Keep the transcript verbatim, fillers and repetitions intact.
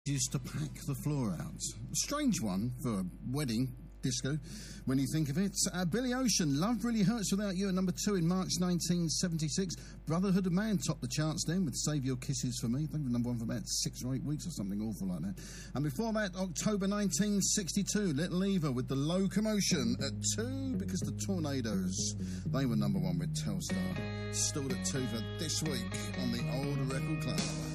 Used to pack the floor out. A strange one for a wedding disco when you think of it. Uh, Billy Ocean, Love Really Hurts Without You at number two in March nineteen seventy-six. Brotherhood of Man topped the charts then with Save Your Kisses For Me. I think it was number one for about six or eight weeks or something awful like that. And before that, October nineteen sixty-two, Little Eva with The Locomotion at two, because the Tornadoes, they were number one with Telstar. Still at two for this week on the Old Record Club.